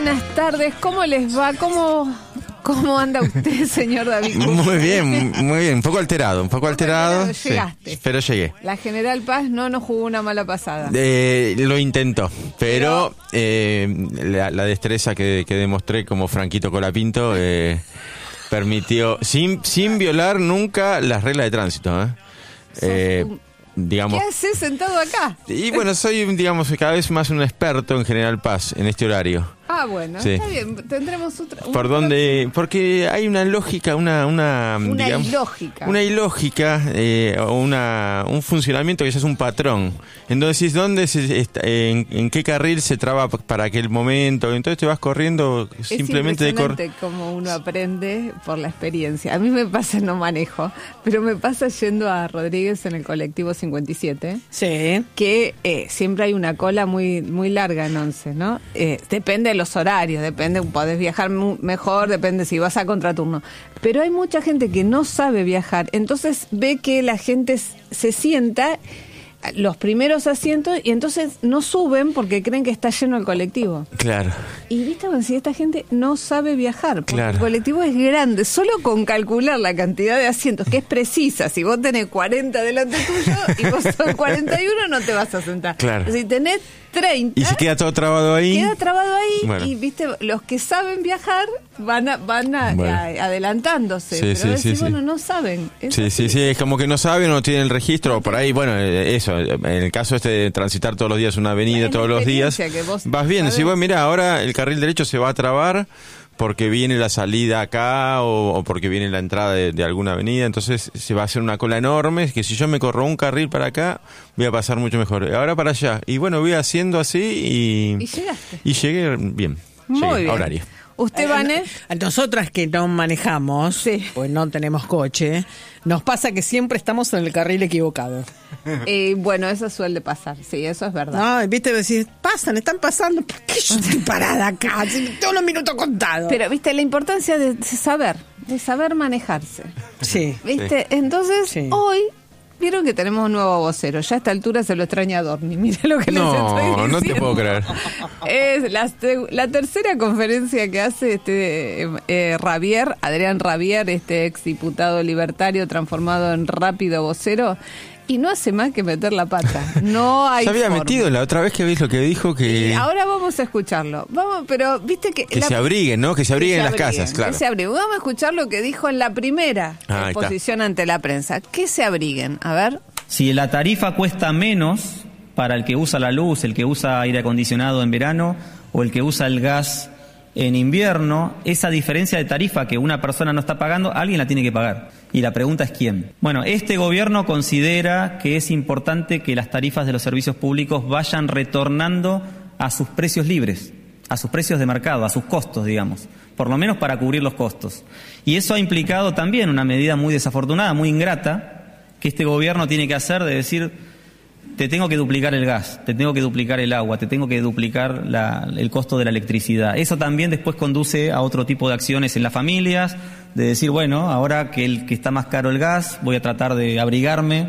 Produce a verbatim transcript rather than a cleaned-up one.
buenas tardes. ¿Cómo les va? ¿Cómo, cómo anda usted, señor David? Muy bien, muy bien. Un poco alterado, un poco alterado. Pero llegaste. Sí, pero llegué. La General Paz no nos jugó una mala pasada. Eh, lo intentó, pero, pero... Eh, la, la destreza que, que demostré como Franquito Colapinto eh, permitió, sin, sin violar nunca las reglas de tránsito, ¿eh? Eh, digamos, ¿qué haces sentado acá? Y bueno, soy, digamos, cada vez más un experto en General Paz en este horario. Ah, bueno, sí. Está bien, tendremos otra... ¿Por dónde? Porque hay una lógica, una... Una, una digamos, ilógica. Una ilógica, eh, o una, un funcionamiento que ya es un patrón. Entonces, ¿dónde se está, en, en qué carril se traba para aquel momento? Entonces te vas corriendo es simplemente de correr. Es impresionante cómo uno aprende por la experiencia. A mí me pasa, no manejo, pero me pasa yendo a Rodríguez en el colectivo cincuenta y siete. Sí. Que eh, siempre hay una cola muy, muy larga en once, ¿no? Eh, depende de los horarios, depende, podés viajar mejor, depende si vas a contraturno. Pero hay mucha gente que no sabe viajar, entonces ve que la gente se sienta los primeros asientos y entonces no suben porque creen que está lleno el colectivo. Claro. Y viste, bueno, si esta gente no sabe viajar, porque claro. El colectivo es grande, solo con calcular la cantidad de asientos, que es precisa, si vos tenés cuarenta delante tuyo y vos sos cuarenta y uno, no te vas a sentar. Claro. Si tenés treinta... Y si queda todo trabado ahí... Queda trabado ahí, bueno. Y viste, los que saben viajar van a, van a, bueno. a, adelantándose, sí, pero sí, a sí, veces, sí. bueno, no saben. Es sí, así. sí, sí, es como que no saben o no tienen el registro, por ahí, bueno, eso, en el caso este de transitar todos los días una avenida, es todos los días, vas viendo, si vos mirá, ahora el carril derecho se va a trabar porque viene la salida acá o, o porque viene la entrada de, de alguna avenida, entonces se va a hacer una cola enorme, que si yo me corro un carril para acá, voy a pasar mucho mejor, ahora para allá, y bueno, voy haciendo así y... Y llegaste. Y llegué bien, muy llegué, bien. a horario. ¿Usted, Vane? A nosotras que no manejamos, sí. Pues no tenemos coche, nos pasa que siempre estamos en el carril equivocado. Eh, bueno, eso suele pasar, sí, eso es verdad. No, viste, decís, pasan, están pasando, ¿por qué yo estoy parada acá? Todos los minutos contados. Pero, viste, la importancia de saber, de saber manejarse. Sí. ¿Viste? Sí. Entonces, sí. Hoy... Vieron que tenemos un nuevo vocero. Ya a esta altura se lo extraña a Dorni. Mira lo que no, les estoy diciendo. No, no te puedo creer. Es la, la tercera conferencia que hace este eh, Ravier, Adrián Ravier, este ex diputado libertario transformado en rápido vocero. Y no hace más que meter la pata. No hay Se había forma. metido la otra vez que ves lo que dijo que... Y ahora vamos a escucharlo. Vamos, pero viste que... Que la... se abriguen, ¿no? Que se abriguen en las casas, claro. Que se abriguen. Vamos a escuchar lo que dijo en la primera ah, exposición ante la prensa. Que se abriguen. A ver... Si la tarifa cuesta menos para el que usa la luz, el que usa aire acondicionado en verano o el que usa el gas en invierno, esa diferencia de tarifa que una persona no está pagando, alguien la tiene que pagar. Y la pregunta es ¿quién? Bueno, este gobierno considera que es importante que las tarifas de los servicios públicos vayan retornando a sus precios libres, a sus precios de mercado, a sus costos, digamos, por lo menos para cubrir los costos. Y eso ha implicado también una medida muy desafortunada, muy ingrata, que este gobierno tiene que hacer de decir, te tengo que duplicar el gas, te tengo que duplicar el agua, te tengo que duplicar la, el costo de la electricidad. Eso también después conduce a otro tipo de acciones en las familias, de decir, bueno, ahora que, el, que está más caro el gas, voy a tratar de abrigarme